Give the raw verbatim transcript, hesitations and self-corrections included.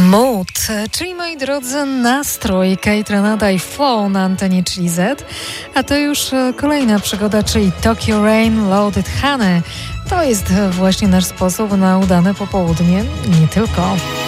Mood, czyli moi drodzy nastrój Kate Renata i Flow na antenie Chili Z, a to już kolejna przygoda, czyli Tokyo Rain Loaded Honey. To jest właśnie nasz sposób na udane popołudnie, nie tylko.